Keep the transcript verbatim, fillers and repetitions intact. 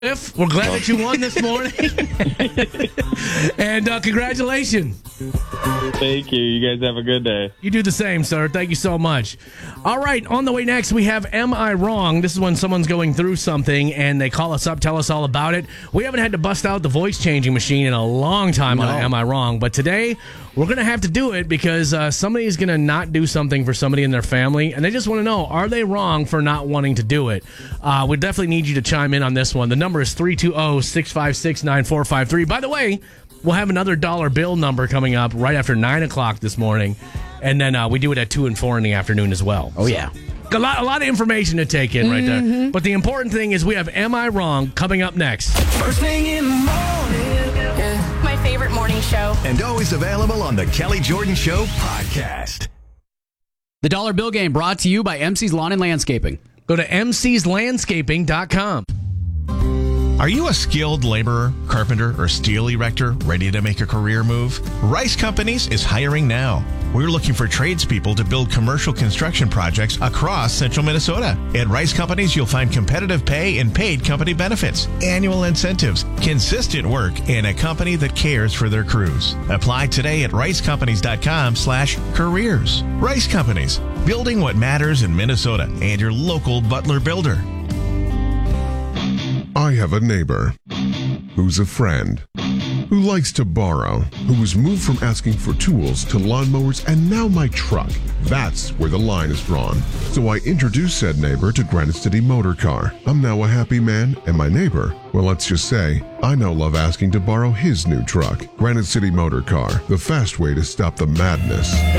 If we're glad that you won this morning. And uh, congratulations. Thank you. You guys have a good day. You do the same, sir. Thank you so much. All right, on the way next, we have Am I Wrong? This is when someone's going through something and they call us up, tell us all about it. We haven't had to bust out the voice-changing machine in a long time No. on Am I Wrong? But today, we're going to have to do it because uh, somebody's going to not do something for somebody in their family, and they just want to know, are they wrong for not wanting to do it? Uh, we definitely need you to chime in on this one. The number is three two zero, six five six, nine four five three. By the way, we'll have another dollar bill number coming up right after nine o'clock this morning, and then uh, we do it at two and four in the afternoon as well. Oh, yeah. A lot, a lot of information to take in right there. But the important thing is we have Am I Wrong coming up next. First thing in the morning. Yeah. My favorite morning show. And always available on the Kelly Jordan Show podcast. The Dollar Bill Game brought to you by M C's Lawn and Landscaping. Go to m c's landscaping dot com. Are you a skilled laborer, carpenter, or steel erector ready to make a career move? Rice Companies is hiring now. We're looking for tradespeople to build commercial construction projects across central Minnesota. At Rice Companies, you'll find competitive pay and paid company benefits, annual incentives, consistent work, and a company that cares for their crews. Apply today at rice companies dot com slash careers. Rice Companies, building what matters in Minnesota, and your local Butler builder. I have a neighbor who's a friend, who likes to borrow, who was moved from asking for tools to lawnmowers and now my truck. That's where the line is drawn. So I introduced said neighbor to Granite City Motor Car. I'm now a happy man, and my neighbor, well, let's just say, I now love asking to borrow his new truck. Granite City Motor Car, the fast way to stop the madness.